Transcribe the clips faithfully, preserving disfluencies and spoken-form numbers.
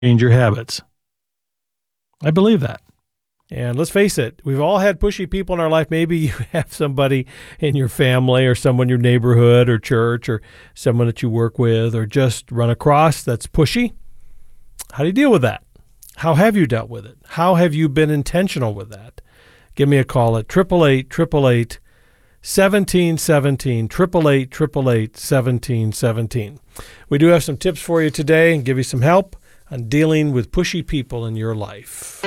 change your habits. I believe that. And let's face it, we've all had pushy people in our life. Maybe you have somebody in your family or someone in your neighborhood or church or someone that you work with or just run across that's pushy. How do you deal with that? How have you dealt with it? How have you been intentional with that? Give me a call at eight eight eight, eight eight eight, one seven one seven, eight eight eight, eight eight eight, one seven one seven. We do have some tips for you today and give you some help on dealing with pushy people in your life.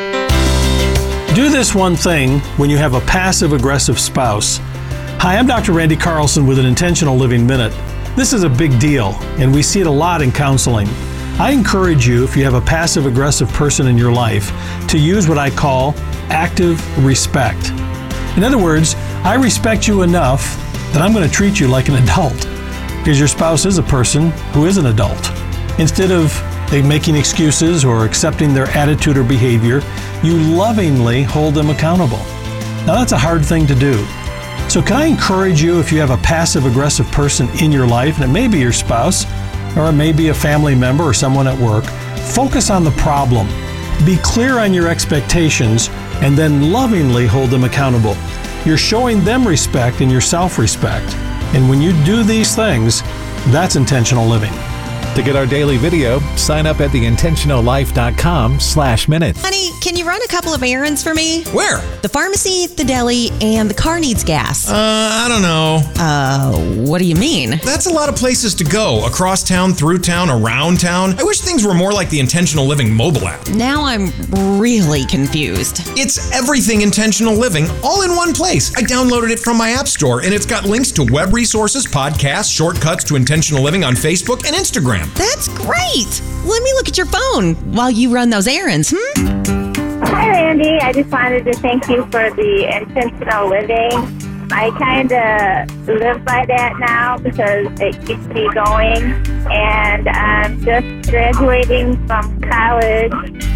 Do this one thing when you have a passive-aggressive spouse. Hi, I'm Doctor Randy Carlson with an Intentional Living Minute. This is a big deal, and we see it a lot in counseling. I encourage you, if you have a passive-aggressive person in your life, to use what I call active respect. In other words, I respect you enough that I'm going to treat you like an adult, because your spouse is a person who is an adult. Instead of they making excuses or accepting their attitude or behavior, you lovingly hold them accountable. Now that's a hard thing to do. So can I encourage you, if you have a passive-aggressive person in your life, and it may be your spouse, or it may be a family member or someone at work, focus on the problem. Be clear on your expectations, and then lovingly hold them accountable. You're showing them respect and your self-respect. And when you do these things, that's intentional living. To get our daily video, sign up at the intentional life dot com slash minutes. Honey, can you run a couple of errands for me? Where? The pharmacy, the deli, and the car needs gas. Uh, I don't know. Uh, what do you mean? That's a lot of places to go. Across town, through town, around town. I wish things were more like the Intentional Living mobile app. Now I'm really confused. It's everything intentional living, all in one place. I downloaded it from my app store, and it's got links to web resources, podcasts, shortcuts to intentional living on Facebook and Instagram. That's great. Let me look at your phone while you run those errands, hmm? Hi, Randy. I just wanted to thank you for the intentional living. I kind of live by that now because it keeps me going. And I'm just graduating from college,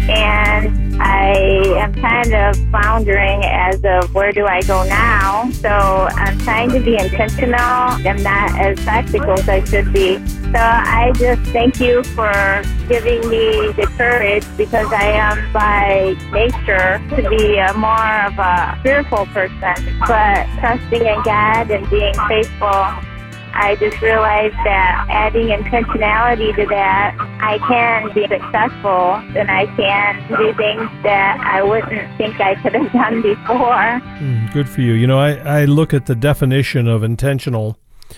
and I am kind of floundering as of where do I go now. So I'm trying to be intentional. I'm not as practical as I should be. So I just thank you for giving me the courage, because I am by nature to be a more of a fearful person. But trusting in God and being faithful, I just realized that adding intentionality to that, I can be successful, and I can do things that I wouldn't think I could have done before. Mm, good for you. You know, I, I look at the definition of intentional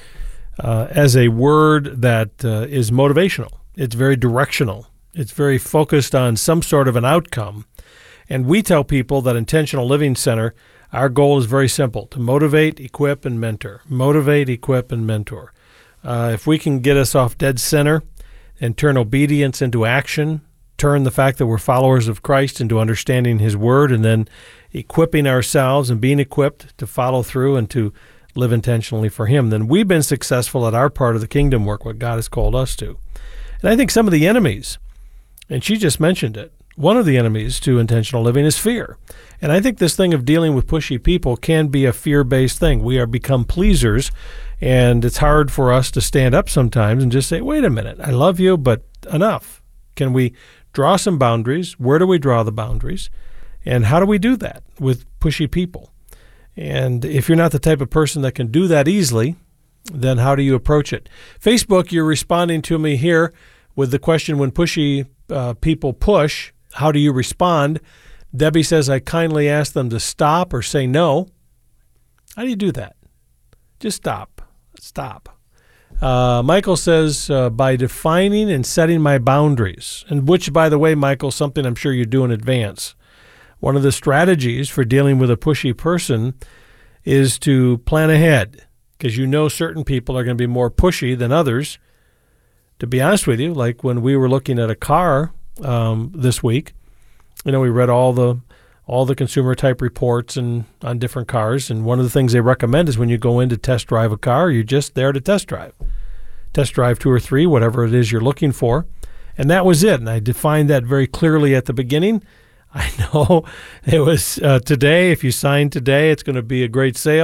uh, as a word that uh, is motivational. It's very directional. It's very focused on some sort of an outcome. And we tell people that Intentional Living Center, our goal is very simple: to motivate, equip, and mentor. Motivate, equip, and mentor. Uh, if we can get us off dead center and turn obedience into action, turn the fact that we're followers of Christ into understanding His Word, and then equipping ourselves and being equipped to follow through and to live intentionally for Him, then we've been successful at our part of the kingdom work, what God has called us to. And I think some of the enemies, and she just mentioned it, one of the enemies to intentional living is fear. And I think this thing of dealing with pushy people can be a fear-based thing. We are become pleasers, and it's hard for us to stand up sometimes and just say, wait a minute, I love you, but enough. Can we draw some boundaries? Where do we draw the boundaries? And how do we do that with pushy people? And if you're not the type of person that can do that easily, then how do you approach it? Facebook, you're responding to me here with the question, when pushy uh, people push, how do you respond? Debbie says, I kindly ask them to stop or say no. How do you do that? Just stop. Stop. Uh, Michael says, uh, by defining and setting my boundaries, and which, by the way, Michael, something I'm sure you do in advance. One of the strategies for dealing with a pushy person is to plan ahead, because you know certain people are going to be more pushy than others. To be honest with you, like when we were looking at a car um, this week, you know, we read all the all the consumer type reports and on different cars, and one of the things they recommend is when you go in to test drive a car, you're just there to test drive. Test drive two or three, whatever it is you're looking for. And that was it. And I defined that very clearly at the beginning. I know it was uh, today. If you sign today, it's going to be a great sale.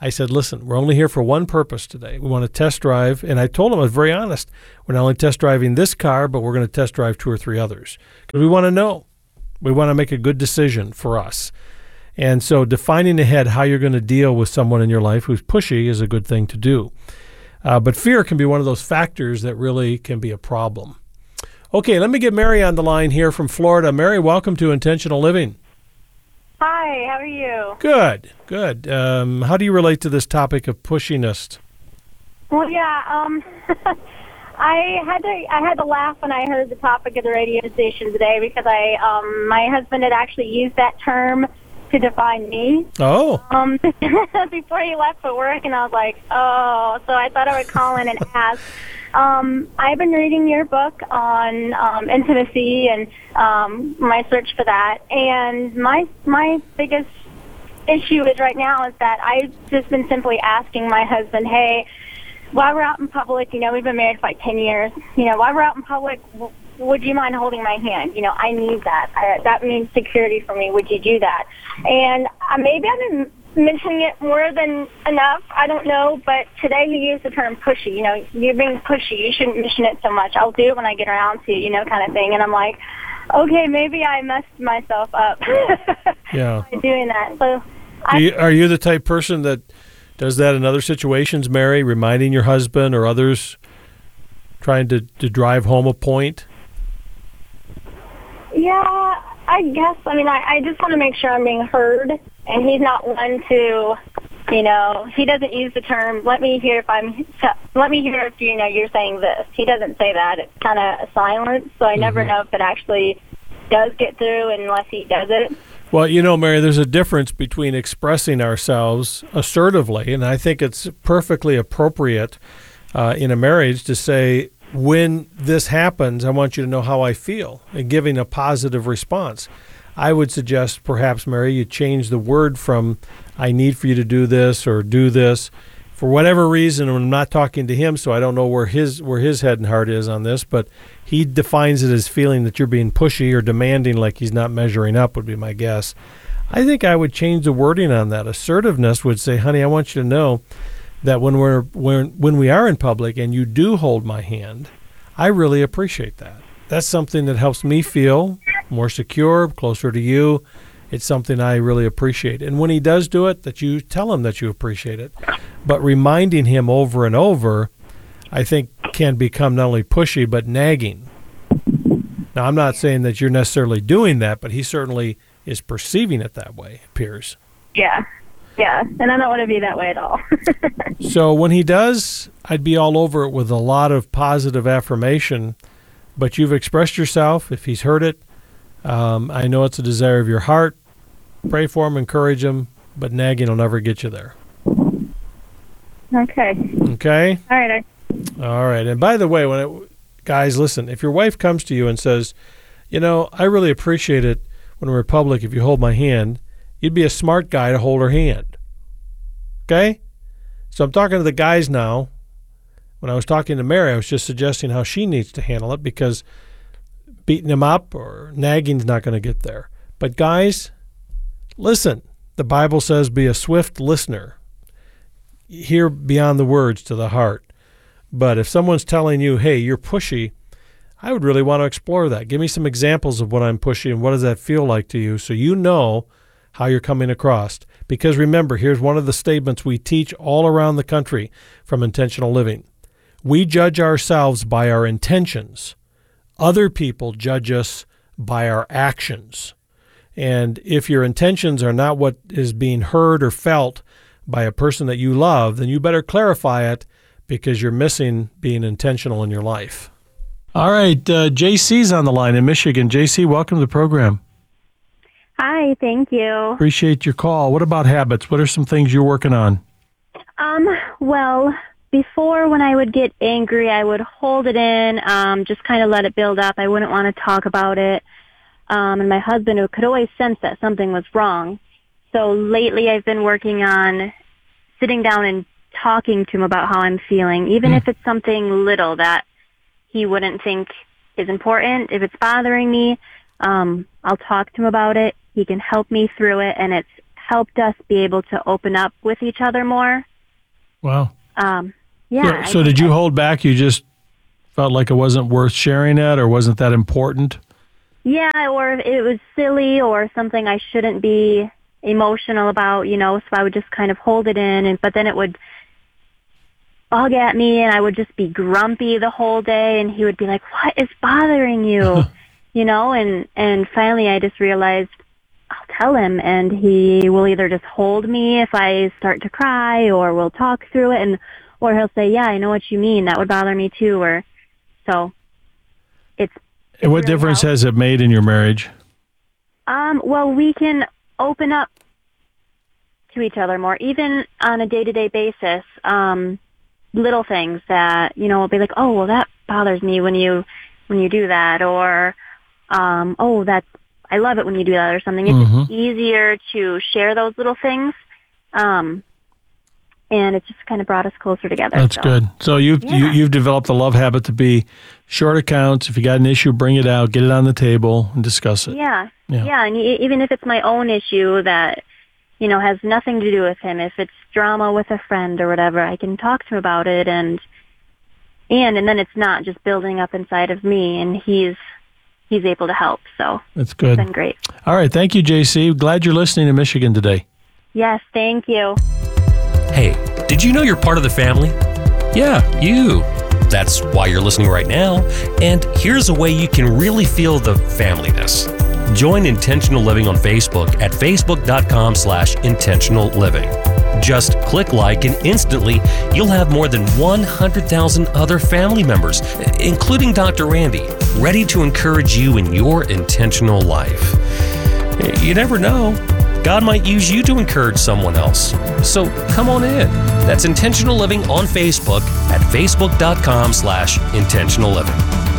I said, listen, we're only here for one purpose today. We want to test drive. And I told him, I was very honest, we're not only test driving this car, but we're going to test drive two or three others. Because we want to know. We want to make a good decision for us. And so defining ahead how you're going to deal with someone in your life who's pushy is a good thing to do. Uh, but fear can be one of those factors that really can be a problem. Okay, let me get Mary on the line here from Florida. Mary, welcome to Intentional Living. Hi, how are you? Good, good. Um, how do you relate to this topic of pushiness? Well, yeah, um, I had to I had to laugh when I heard the topic of the radio station today because I um, my husband had actually used that term to define me. Oh. Um, before he left for work, and I was like, oh, so I thought I would call in and ask. Um, I've been reading your book on um, intimacy and um, my search for that, and my my biggest issue is right now is that I've just been simply asking my husband, hey, while we're out in public, you know, we've been married for like ten years, you know, while we're out in public, w- would you mind holding my hand? You know, I need that. I, that means security for me. Would you do that? And uh, maybe I've been mentioning it more than enough. I don't know, but today he used the term pushy. You know, you're being pushy. You shouldn't mention it so much. I'll do it when I get around to it, you know, kind of thing. And I'm like, okay, maybe I messed myself up Yeah. by doing that. So, Are you, are you the type person that does that in other situations, Mary, reminding your husband or others, trying to, to drive home a point? Yeah, I guess. I mean, I, I just want to make sure I'm being heard, and he's not one to, you know, he doesn't use the term, let me hear if I'm, let me hear if, you know, you're saying this. He doesn't say that. It's kind of a silence, so I never Mm-hmm. know if it actually does get through unless he does it. Well, you know, Mary, there's a difference between expressing ourselves assertively, and I think it's perfectly appropriate uh, in a marriage to say, when this happens, I want you to know how I feel, and giving a positive response. I would suggest perhaps, Mary, you change the word from I need for you to do this or do this. For whatever reason, I'm not talking to him, so I don't know where his where his head and heart is on this, but he defines it as feeling that you're being pushy or demanding, like he's not measuring up, would be my guess. I think I would change the wording on that. Assertiveness would say, honey, I want you to know that when we're when when we are in public and you do hold my hand, I really appreciate that. That's something that helps me feel more secure, closer to you. It's something I really appreciate. And when he does do it, that you tell him that you appreciate it. But reminding him over and over, I think, can become not only pushy, but nagging. Now, I'm not saying that you're necessarily doing that, but he certainly is perceiving it that way, it appears. Yeah, yeah, and I don't want to be that way at all. So when he does, I'd be all over it with a lot of positive affirmation, but you've expressed yourself. If he's heard it, um, I know it's a desire of your heart. Pray for him, encourage him, but nagging will never get you there. Okay. Okay? All right. I- All right. And by the way, when it, guys, listen, if your wife comes to you and says, you know, I really appreciate it when we're in public if you hold my hand, you'd be a smart guy to hold her hand. Okay? So I'm talking to the guys now. When I was talking to Mary, I was just suggesting how she needs to handle it because beating him up or nagging's not going to get there. But guys, listen. The Bible says be a swift listener. Hear beyond the words to the heart. But if someone's telling you, hey, you're pushy, I would really want to explore that. Give me some examples of what I'm pushy and what does that feel like to you so you know how you're coming across. Because remember, here's one of the statements we teach all around the country from Intentional Living. We judge ourselves by our intentions. Other people judge us by our actions. And if your intentions are not what is being heard or felt by a person that you love, then you better clarify it because you're missing being intentional in your life. All right, uh, J C's on the line in Michigan. J C, welcome to the program. Hi, thank you. Appreciate your call. What about habits? What are some things you're working on? Um, well, before when I would get angry, I would hold it in, um, just kind of let it build up. I wouldn't want to talk about it. Um, and my husband could always sense that something was wrong. So lately I've been working on sitting down and talking to him about how I'm feeling, even mm. if it's something little that he wouldn't think is important. If it's bothering me, um, I'll talk to him about it. He can help me through it, and it's helped us be able to open up with each other more. Wow. Um, yeah. So, so did you I, hold back? You just felt like it wasn't worth sharing it, or wasn't that important? Yeah, or it was silly or something I shouldn't be emotional about, you know, so I would just kind of hold it in, and but then it would bug at me, and I would just be grumpy the whole day, and he would be like, what is bothering you? You know, and, and finally I just realized I'll tell him, and he will either just hold me if I start to cry, or we'll talk through it, and or he'll say, yeah, I know what you mean, that would bother me too, or so it's, it's And what really difference helped. has it made in your marriage? Um, well, we can open up to each other more, even on a day-to-day basis. Um, little things that, you know, will be like, oh, well, that bothers me when you when you do that, or um, oh, that's I love it when you do that, or something. It's Mhm. just easier to share those little things, um, and it's just kind of brought us closer together. That's so. good. So you've you, Yeah. you've developed a love habit to be short accounts. If you got an issue, bring it out, get it on the table, and discuss it. Yeah, Yeah. yeah, and e- even if it's my own issue that, you know, has nothing to do with him, if it's drama with a friend or whatever, I can talk to him about it, and and and then it's not just building up inside of me, and he's he's able to help. So That's good. it's been great. All right. Thank you, J C. Glad you're listening to Michigan today. Yes, thank you. Hey, did you know you're part of the family? Yeah, you. That's why you're listening right now. And here's a way you can really feel the familyness. Join Intentional Living on Facebook at facebook.com slash intentional living. Just click like, and instantly you'll have more than one hundred thousand other family members, including Doctor Randy, ready to encourage you in your intentional life. You never know. God might use you to encourage someone else. So come on in. That's Intentional Living on Facebook at facebook.com slash intentional living.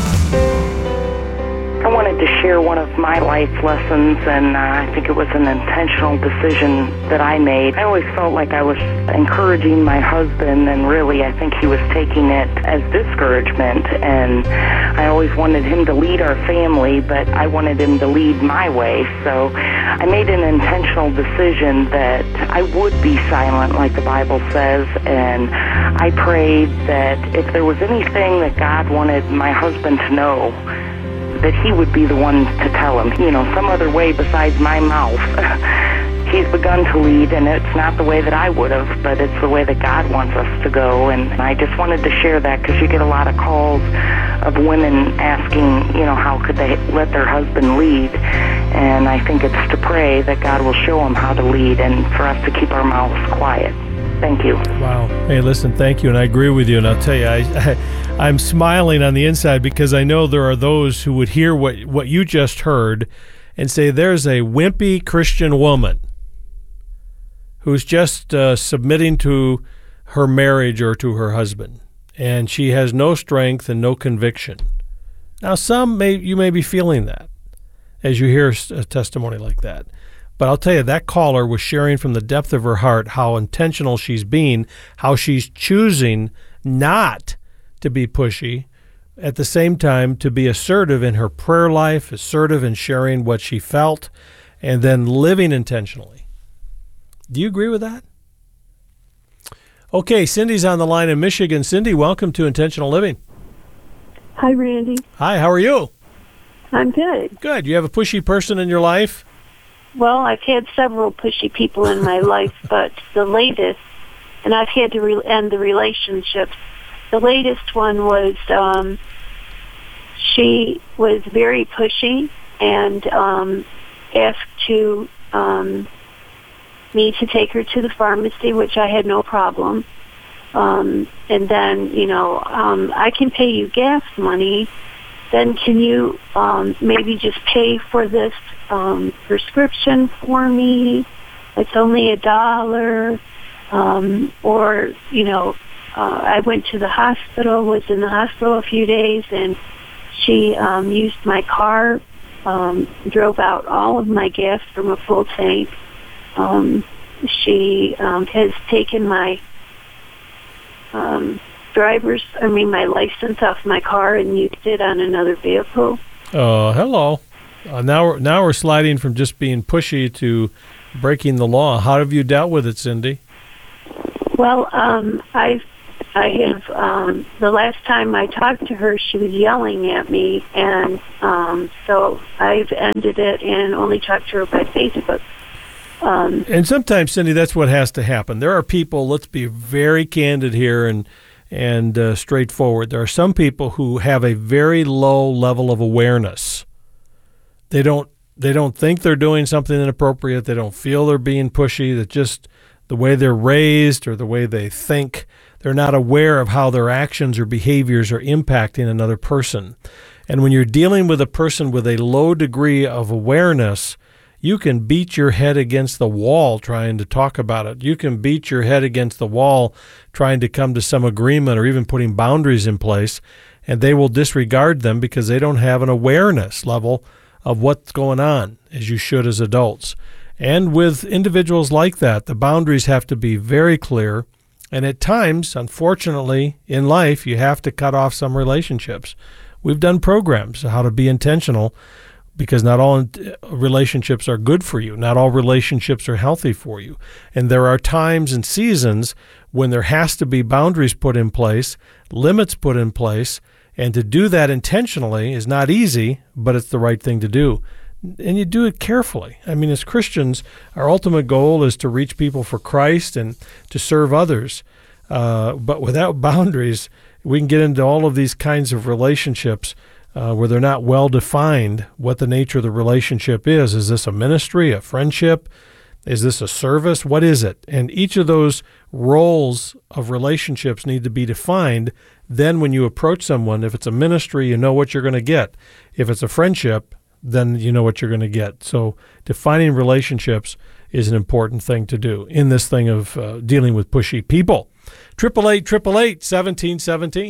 I wanted to share one of my life lessons, and uh, I think it was an intentional decision that I made. I always felt like I was encouraging my husband, and really I think he was taking it as discouragement, and I always wanted him to lead our family, but I wanted him to lead my way. So I made an intentional decision that I would be silent, like the Bible says, and I prayed that if there was anything that God wanted my husband to know, that he would be the one to tell him, you know, some other way besides my mouth. He's begun to lead, and it's not the way that I would have, but it's the way that God wants us to go. And I just wanted to share that because you get a lot of calls of women asking, you know, how could they let their husband lead? And I think it's to pray that God will show them how to lead, and for us to keep our mouths quiet. Thank you. Wow. Hey, listen, thank you, and I agree with you. And I'll tell you, I, I, I'm smiling on the inside because I know there are those who would hear what, what you just heard and say, there's a wimpy Christian woman who's just uh, submitting to her marriage or to her husband, and she has no strength and no conviction. Now, some may you may be feeling that as you hear a testimony like that. But I'll tell you, that caller was sharing from the depth of her heart how intentional she's being, how she's choosing not to be pushy, at the same time to be assertive in her prayer life, assertive in sharing what she felt, and then living intentionally. Do you agree with that? Okay, Cindy's on the line in Michigan. Cindy, welcome to Intentional Living. Hi, Randy. Hi, how are you? I'm good. Good. You have a pushy person in your life? Well, I've had several pushy people in my life, but the latest, and I've had to re- end the relationships. The latest one was um, she was very pushy and um, asked to um, me to take her to the pharmacy, which I had no problem. Um, and then, you know, um, I can pay you gas money. Then can you um, maybe just pay for this um, prescription for me? It's only a dollar. Um, or, you know, uh, I went to the hospital, was in the hospital a few days, and she um, used my car, um, drove out all of my gas from a full tank. Um, she um, has taken my um, driver's, I mean, my license off my car and used it on another vehicle. Oh, uh, hello. Uh, now, we're, now we're sliding from just being pushy to breaking the law. How have you dealt with it, Cindy? Well, um, I, I have. Um, the last time I talked to her, she was yelling at me, and um, so I've ended it and only talked to her by Facebook. Um, and sometimes, Cindy, that's what has to happen. There are people. Let's be very candid here and and uh, straightforward. There are some people who have a very low level of awareness. They don't. They don't think they're doing something inappropriate. They don't feel they're being pushy. That just the way they're raised or the way they think, they're not aware of how their actions or behaviors are impacting another person. And when you're dealing with a person with a low degree of awareness, you can beat your head against the wall trying to talk about it. You can beat your head against the wall trying to come to some agreement or even putting boundaries in place, and they will disregard them because they don't have an awareness level of what's going on, as you should as adults. And with individuals like that, the boundaries have to be very clear. And at times, unfortunately, in life, you have to cut off some relationships. We've done programs on how to be intentional because not all relationships are good for you. Not all relationships are healthy for you. And there are times and seasons when there has to be boundaries put in place, limits put in place, and to do that intentionally is not easy, but it's the right thing to do. And you do it carefully. I mean, as Christians, our ultimate goal is to reach people for Christ and to serve others. Uh, but without boundaries, we can get into all of these kinds of relationships uh, where they're not well defined what the nature of the relationship is. Is this a ministry, a friendship? Is this a service? What is it? And each of those roles of relationships need to be defined. Then when you approach someone, if it's a ministry, you know what you're going to get. If it's a friendship, then you know what you're going to get. So defining relationships is an important thing to do in this thing of uh, dealing with pushy people. triple eight, triple eight, seventeen seventeen.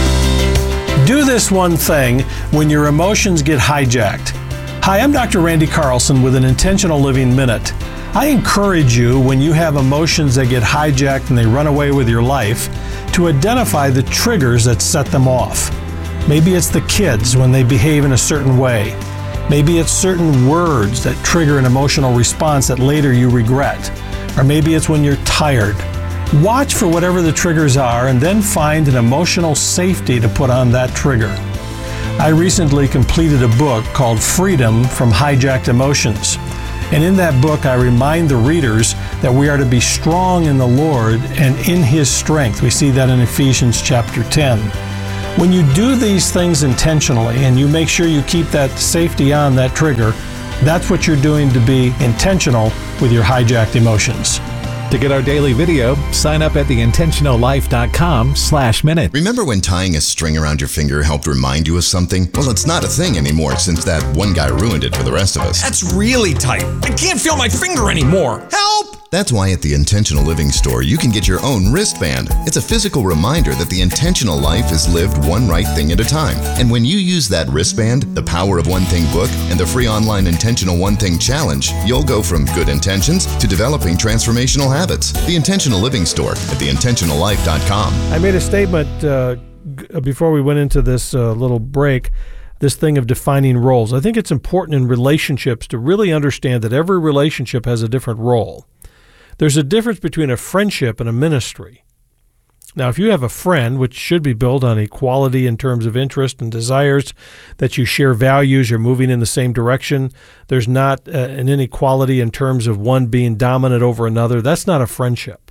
Do this one thing when your emotions get hijacked. Hi, I'm Doctor Randy Carlson with an Intentional Living Minute. I encourage you, when you have emotions that get hijacked and they run away with your life, to identify the triggers that set them off. Maybe it's the kids when they behave in a certain way. Maybe it's certain words that trigger an emotional response that later you regret. Or maybe it's when you're tired. Watch for whatever the triggers are and then find an emotional safety to put on that trigger. I recently completed a book called Freedom from Hijacked Emotions. And in that book, I remind the readers that we are to be strong in the Lord and in His strength. We see that in Ephesians chapter ten. When you do these things intentionally and you make sure you keep that safety on that trigger, that's what you're doing to be intentional with your hijacked emotions. To get our daily video, sign up at the intentional life dot com slash minute. Remember when tying a string around your finger helped remind you of something? Well, it's not a thing anymore since that one guy ruined it for the rest of us. That's really tight. I can't feel my finger anymore. Help! That's why at the Intentional Living Store, you can get your own wristband. It's a physical reminder that the intentional life is lived one right thing at a time. And when you use that wristband, the Power of One Thing book, and the free online Intentional One Thing Challenge, you'll go from good intentions to developing transformational habits. The Intentional Living Store at the intentional life dot com. I made a statement uh, g- before we went into this uh, little break, this thing of defining roles. I think it's important in relationships to really understand that every relationship has a different role. There's a difference between a friendship and a ministry. Now, if you have a friend, which should be built on equality in terms of interest and desires, that you share values, you're moving in the same direction, there's not uh, an inequality in terms of one being dominant over another, that's not a friendship.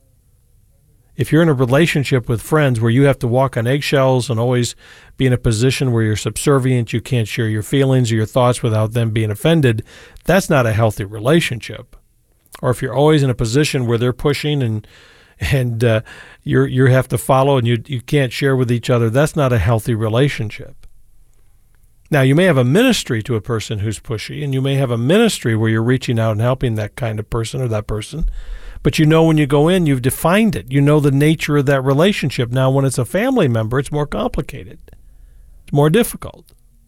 If you're in a relationship with friends where you have to walk on eggshells and always be in a position where you're subservient, you can't share your feelings or your thoughts without them being offended, that's not a healthy relationship. Or if you're always in a position where they're pushing and and uh, you're you have to follow and you you can't share with each other, that's not a healthy relationship. Now, you may have a ministry to a person who's pushy, and you may have a ministry where you're reaching out and helping that kind of person or that person, but you know when you go in, you've defined it. You know the nature of that relationship. Now, when it's a family member, it's more complicated. It's more difficult.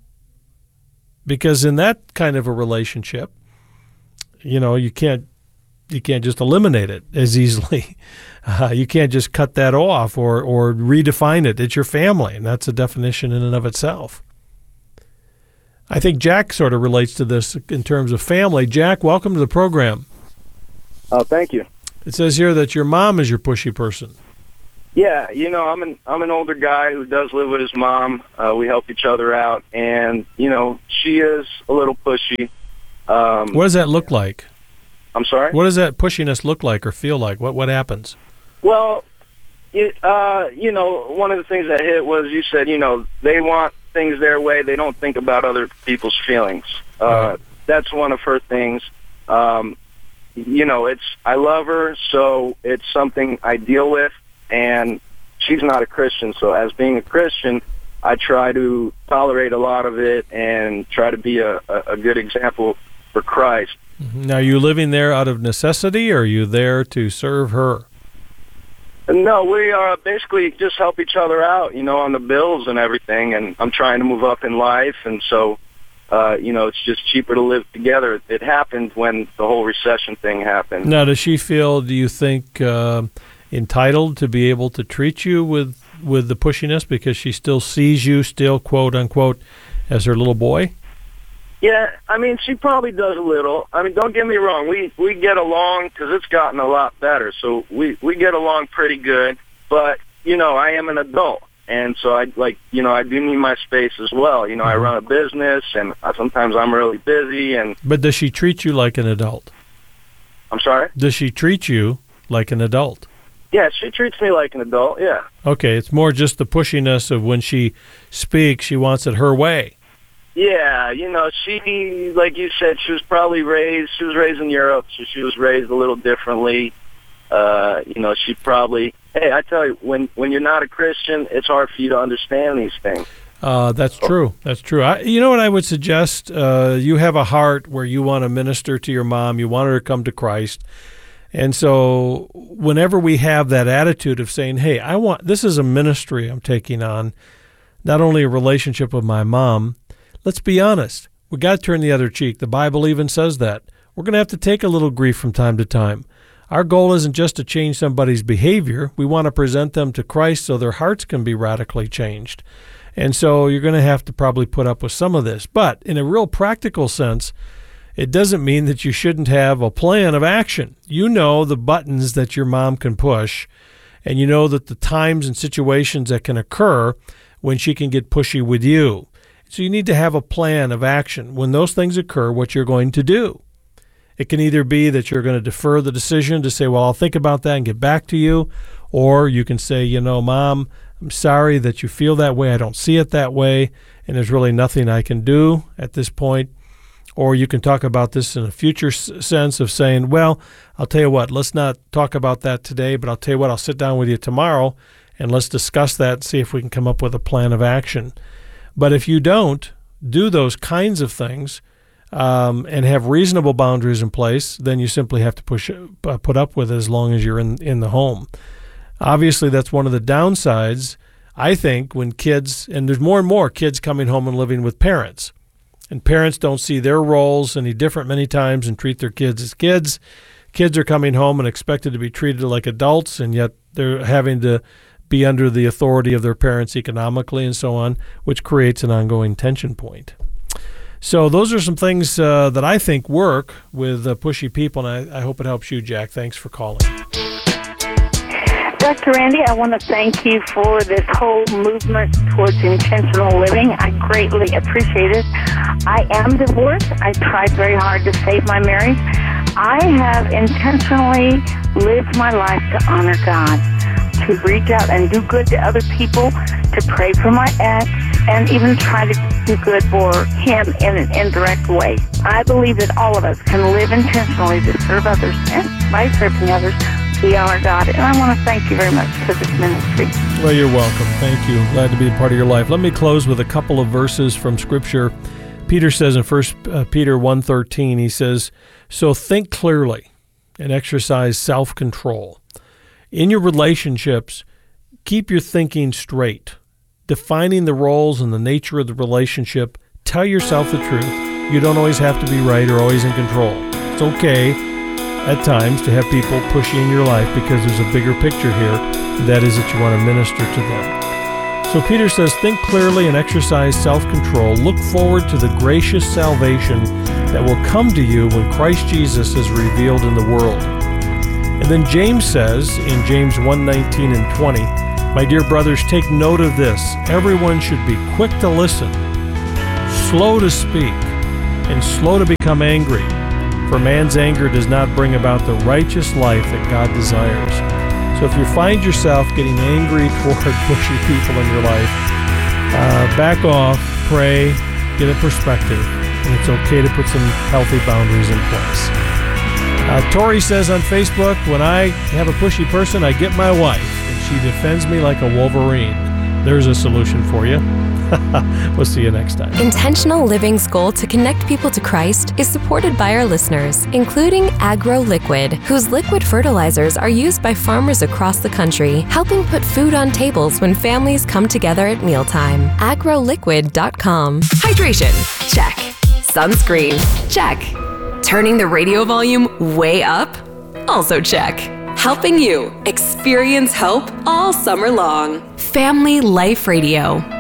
Because in that kind of a relationship, you know, you can't You can't just eliminate it as easily. Uh, you can't just cut that off or or redefine it. It's your family, and that's a definition in and of itself. I think Jack sort of relates to this in terms of family. Jack, welcome to the program. Oh, thank you. It says here that your mom is your pushy person. Yeah, you know, I'm an I'm an older guy who does live with his mom. Uh, we help each other out, and you know, she is a little pushy. Um, what does that look like? I'm sorry? What does that pushiness look like or feel like? What what happens? Well, it, uh, you know, one of the things that hit was you said, you know, they want things their way. They don't think about other people's feelings. Uh, right. That's one of her things. Um, you know, it's I love her, so it's something I deal with, and she's not a Christian. So as being a Christian, I try to tolerate a lot of it and try to be a, a, a good example for Christ. Now, are you living there out of necessity, or are you there to serve her? No, we uh, basically just help each other out, you know, on the bills and everything. And I'm trying to move up in life, and so, uh, you know, it's just cheaper to live together. It happened when the whole recession thing happened. Now, does she feel, do you think, uh, entitled to be able to treat you with, with the pushiness because she still sees you still, quote, unquote, as her little boy? Yeah, I mean, she probably does a little. I mean, don't get me wrong. We we get along because it's gotten a lot better. So we, we get along pretty good. But, you know, I am an adult. And so, I like, you know, I do need my space as well. You know, I run a business, and sometimes I'm really busy. And But does she treat you like an adult? I'm sorry? Does she treat you like an adult? Yeah, she treats me like an adult, yeah. Okay, it's more just the pushiness of when she speaks, she wants it her way. Yeah, you know, she, like you said, she was probably raised, she was raised in Europe, so she was raised a little differently. Uh, you know, she probably, hey, I tell you, when, when you're not a Christian, it's hard for you to understand these things. Uh, that's true. That's true. I, you know what I would suggest? Uh, you have a heart where you want to minister to your mom. You want her to come to Christ. And so whenever we have that attitude of saying, hey, I want, this is a ministry I'm taking on, not only a relationship with my mom, let's be honest. We got to turn the other cheek. The Bible even says that. We're going to have to take a little grief from time to time. Our goal isn't just to change somebody's behavior. We want to present them to Christ so their hearts can be radically changed. And so you're going to have to probably put up with some of this. But in a real practical sense, it doesn't mean that you shouldn't have a plan of action. You know the buttons that your mom can push, and you know that the times and situations that can occur when she can get pushy with you. So you need to have a plan of action. When those things occur, what you're going to do. It can either be that you're going to defer the decision to say, well, I'll think about that and get back to you, or you can say, you know, Mom, I'm sorry that you feel that way. I don't see it that way, and there's really nothing I can do at this point. Or you can talk about this in a future sense of saying, well, I'll tell you what, let's not talk about that today, but I'll tell you what, I'll sit down with you tomorrow, and let's discuss that and see if we can come up with a plan of action. But if you don't do those kinds of things um, and have reasonable boundaries in place, then you simply have to push uh, put up with it as long as you're in, in the home. Obviously, that's one of the downsides, I think, when kids, and there's more and more kids coming home and living with parents, and parents don't see their roles any different many times and treat their kids as kids. Kids are coming home and expected to be treated like adults, and yet they're having to be under the authority of their parents economically and so on, which creates an ongoing tension point. So those are some things uh, that I think work with uh, pushy people, and I, I hope it helps you, Jack. Thanks for calling. Doctor Randy, I want to thank you for this whole movement towards intentional living. I greatly appreciate it. I am divorced. I tried very hard to save my marriage. I have intentionally lived my life to honor God, to reach out and do good to other people, to pray for my ex, and even try to do good for him in an indirect way. I believe that all of us can live intentionally to serve others, and by serving others, we honor God. And I want to thank you very much for this ministry. Well, you're welcome. Thank you. Glad to be a part of your life. Let me close with a couple of verses from Scripture. Peter says in First Peter one thirteen, he says, so think clearly and exercise self-control. In your relationships, keep your thinking straight, defining the roles and the nature of the relationship. Tell yourself the truth. You don't always have to be right or always in control. It's okay at times to have people push you in your life because there's a bigger picture here. That is that you want to minister to them. So Peter says, think clearly and exercise self-control. Look forward to the gracious salvation that will come to you when Christ Jesus is revealed in the world. And then James says in James one nineteen and twenty, "My dear brothers, take note of this. Everyone should be quick to listen, slow to speak, and slow to become angry. For man's anger does not bring about the righteous life that God desires." So if you find yourself getting angry toward pushy people in your life, uh, back off, pray, get a perspective, and it's okay to put some healthy boundaries in place. Uh, Tori says on Facebook, "When I have a pushy person, I get my wife, and she defends me like a Wolverine." There's a solution for you. We'll see you next time. Intentional Living's goal to connect people to Christ is supported by our listeners, including Agro Liquid, whose liquid fertilizers are used by farmers across the country, helping put food on tables when families come together at mealtime. agro liquid dot com. Hydration, check. Sunscreen, check. Turning the radio volume way up? Also check. Helping you experience hope all summer long. Family Life Radio.